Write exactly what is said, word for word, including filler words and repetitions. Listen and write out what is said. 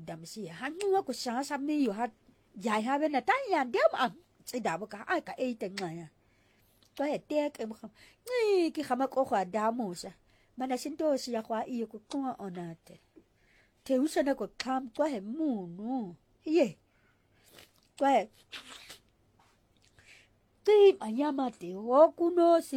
đam si hắn ngua của sáng sắm điอยู่ฮะdài hai bên là tay nhàn đéo mà cái đào một cái ai cả ấy tiếng này à có thể tiếc cái mà không ngay cái khám có khóa đào mù sa mà là xin tôi xia khóa yêu của con ở nè thiếu sao nó có tham có thể mù nữa gì có thể cái mà nhà mà tiểu của nó